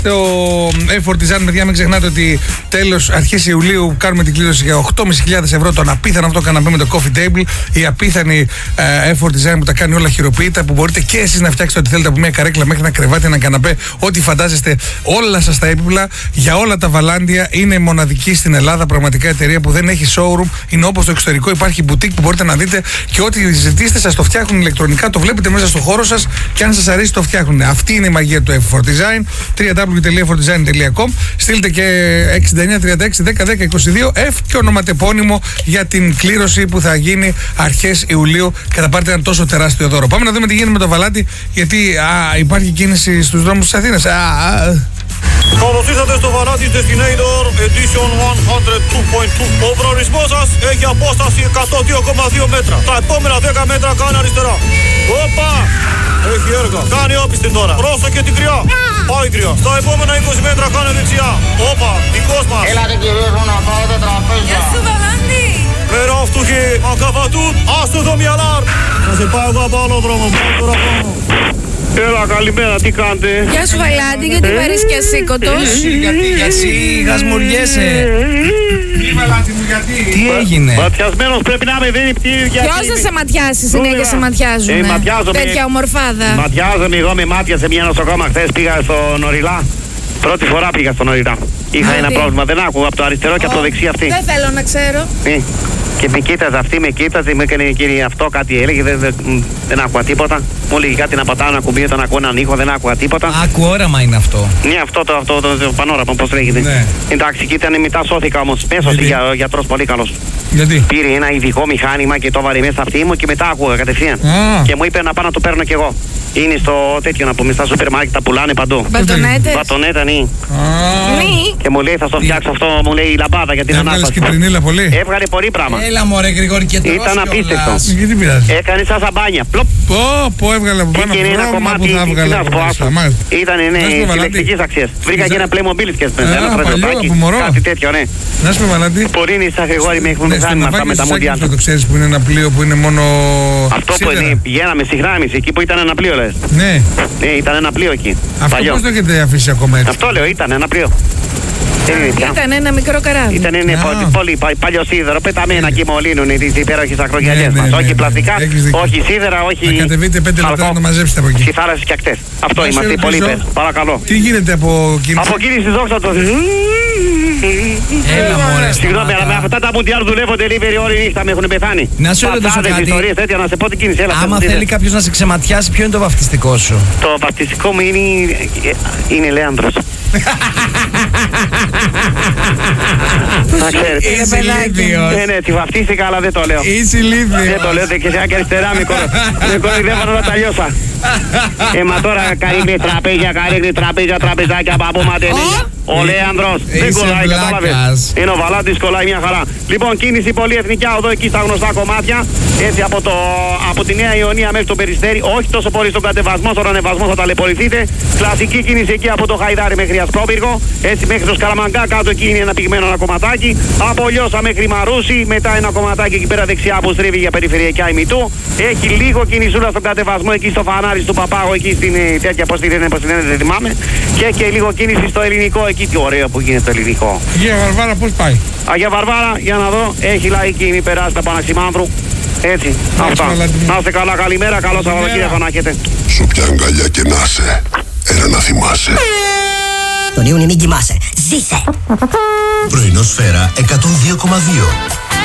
Το Fortizan, παιδιά, μην ξεχνάτε ότι τέλος αρχές Ιουλίου κάνουμε την κλήρωση για 8.500 ευρώ. Τον απίθανο αυτό καναπέ με το coffee table. Η απίθανη Fortizan που τα κάνει όλα χειροποίητα. Που μπορείτε και εσείς να φτιάξετε ό,τι θέλετε από μια καρέκλα μέχρι ένα κρεβάτι, ένα καναπέ. Ό,τι φαντάζεστε, όλα σας τα έπιπλα για όλα τα βαλάντια. Είναι μοναδική στην Ελλάδα, πραγματικά εταιρεία που δεν έχει showroom. Είναι όπως το εξωτερικό, υπάρχει boutique που μπορείτε να δείτε και ό,τι ζητήσετε σας το φτιάχνουν ηλεκτρονικά. Το βλέπετε μέσα στο χώρο σας και αν σας αρέσει το φτιάχνουν. Αυτή είναι η μαγεία του Fortizan. www.fortizan.com. Στείλτε και 6936101022 και ονοματεπώνυμο για την κλήρωση που θα γίνει αρχές Ιουλίου και θα πάρετε ένα τόσο τεράστιο δώρο. Πάμε να δούμε τι γίνεται με το βαλάτι, γιατί υπάρχει κίνηση στους δρόμους της Αθήνας. Καλώς ήρθατε στο βαλάτι Destinator Edition 102.2. Ο προορισμός σας έχει απόσταση 102,2 μέτρα. Τα επόμενα 10 μέτρα κάνει αριστερά. Όπα! Έχει έργα. Κάνει όπιστη τώρα. Πρόσεχε την κρυά. Πάει κρυά. Στα επόμενα 20 μέτρα κάνει δεξιά. Όπα! Δικός μας. Έλατε κυρίως μου να πάτε τραπέζια. Γεια σου βαλάντι. Πέρα φτωχή. Ακαβατούν. Άστο το μυαλάρ. Θα σε πάω εγώ από άλλο δρόμο. Πάω τώρα πάνω. Έλα, καλημέρα, τι κάνετε? Γεια σου βαλάντι, γιατί βαρύς και ασήκωτος? Γιατί γασμουριέσαι. Βαλάντι μου, γιατί? Τι έγινε? Ματιασμένος πρέπει να είμαι, δεν είναι πτήρια. Ποιος θα σε ματιάσει, συνέχεια σε ματιάζουνε? Ματιάζομαι. Τέτοια ομορφάδα. Ματιάζομαι, εγώ με μάτια σε μια νοσοκόμα. Χθες πήγα στο Νοριλά. Πρώτη φορά πήγα στο Νοριλά. Είχα ένα πρόβλημα, δεν άκουγα από το αριστερό και από το δεξί αυτή. Δεν θέλω να ξέρω. Και με κοίταζε αυτή, με έκανε κύριε αυτό, κάτι έλεγε, δεν άκουγα τίποτα. Μου έλεγε κάτι να πατάω ένα κουμπί, όταν ακούω έναν ήχο, δεν άκουγα τίποτα. Άκου όραμα είναι αυτό. Ναι, αυτό το πανόραμα, πώς λέγεται. Ναι. Εντάξει, και ήταν μετά σώθηκα όμως. Μέσος γιατρός πολύ καλός. Γιατί? Πήρε ένα ειδικό μηχάνημα και το βάλε μέσα αυτή μου και μετά άκουγα κατευθείαν. Και μου είπε να πάω να το παίρνω κι εγώ. Είναι στο τέτοιο να πούμε, στα σούπερ μάρκετ τα πουλάνε παντού. Μπατονέτες. Μπατονέτα, ναι. Ναι. Και μου λέει θα στο φτιάξω αυτό, μου λέει η λαμπάδα για την ανάσταση. Έβγαλες κυτρινίλα πολύ? Έβγαλε πολύ πράγμα. Έλα μωρέ Γρηγόρη και τρως. Ήταν απίστευτο. Γιατί πειράζει? Έκανε σαν σαμπάνια. Πλοπ. Πω έβγαλε από πάνω ένα κομμάτι που θα έβγαλε από μέσα. Ήταν συλλεκτικής αξίας. Βρήκα και ένα Playmobil και ένα στρατιωτάκι. Κάτι τέτοιο, ναι. Να σου πω Βαλάντι. Μπορεί να είσαι Γρηγόρη με έχουν μηχάνημα αυτά με τα μουντιάλ. Το ξέρεις που είναι ένα πλοίο που είναι μόνο. Αυτό που είναι, πηγαίναμε συχνά εμείς εκεί που ήταν ένα πλοίο λες. Ναι. Ναι, ήταν ένα πλοίο εκεί. Αυτό πώς το έχετε αφήσει ακόμα έτσι? Αυτό λέω, ήταν ένα πλοίο. Ήταν ένα μικρό καράβι. Ήταν πολύ παλιό σίδερο, πεταμένα και μολύνουν τις υπέροχες ακρογιαλιές μας. Όχι πλαστικά, όχι σίδερα, όχι. Να κατεβείτε 5 λεπτά να το μαζέψετε από εκεί. Στη θάλασσες και ακτές. Αυτό είμαστε, πολύ υπέρ. Παρακαλώ. Τι γίνεται από κίνηση? Από κίνηση δόξα τω. Έλα μωρέ. Συγγνώμη, αλλά με αυτά τα μουντιάλ δουλεύω delivery όλη νύχτα, με έχουν πεθάνει. Να σου ρωτήσω κάτι. Ιστορίες τέτοια, να σε πω τι κίνηση. Άμα θέλει κάποιος να σε ξεματιάσει, ποιο είναι το βαφτιστικό σου? Το βαφτιστικό μου είναι Λέανδρος. Θα ξέρετε. Είσαι ηλίθιος. Ναι, τη βαφτίστηκα, αλλά δεν το λέω. Είσαι ηλίθιος. Δεν το λέω, και σε και αριστερά με κοροϊδεύω να τα λιώσα. Μα τώρα καλή τραπέζια, τραπεζάκια, παπούματενία. Ο Λέανδρος δεν κολλάει, κατάλαβες. Είναι ο Βαλάντης, κολλάει μια χαρά. Λοιπόν, κίνηση πολυεθνικιά οδό εκεί στα γνωστά κομμάτια. Έτσι από τη Νέα Ιωνία μέχρι το Περιστέρι. Όχι τόσο πολύ στον κατεβασμό, στον ανεβασμό θα ταλαιπωρηθείτε. Κλασική κίνηση εκεί από το Χαϊδάρι μέχρι Ασπρόπυργο. Έτσι μέχρι το Σκαραμαγκά, κάτω εκεί είναι ένα πυγμένο ένα κομματάκι. Από Λιώσα μέχρι Μαρούσι. Μετά ένα κομματάκι εκεί πέρα δεξιά που στρίβει για περιφερειακά ημιτού. Έχει λίγο κινησούλα στον κατεβασμό εκεί στο φανάρι του Παπάγο, εκεί στην τέτοια πώ τη λένε, δεν θυμάμαι. Και λίγο κίνηση στο ελληνικό εκεί. Τι ωραίο που γίνεται το ελληνικό. Αγία Βαρβάρα πώς πάει? Αγία Βαρβάρα, για να δω, έχει λαϊκή μη περάσει τα Παναξιμάνδρου. Έτσι, αυτά. Να είστε καλά, καλημέρα, καλό Σαββατοκύριακο να έχετε. Σου πια αγκαλιά και να σε, έλα να θυμάσαι. Τον Ιούνιο μην κοιμάσαι, ζήσε! Πρωινό Σφαίρα 102,2.